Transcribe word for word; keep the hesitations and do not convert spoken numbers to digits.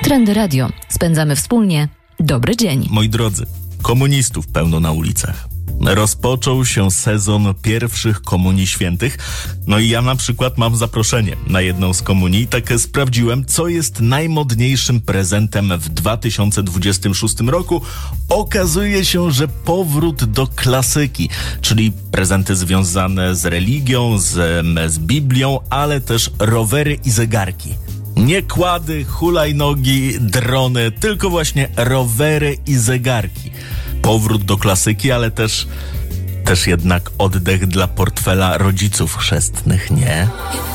Trendy Radio. Spędzamy wspólnie dobry dzień. Moi drodzy, komunistów pełno na ulicach. Rozpoczął się sezon pierwszych komunii świętych. No i ja na przykład mam zaproszenie na jedną z komunii. Tak sprawdziłem, co jest najmodniejszym prezentem w dwa tysiące dwudziestym szóstym roku. Okazuje się, że powrót do klasyki, czyli prezenty związane z religią, z, z Biblią, ale też rowery i zegarki. Nie kłady, hulajnogi, drony, tylko właśnie rowery i zegarki. Powrót do klasyki, ale też, też jednak oddech dla portfela rodziców chrzestnych, nie?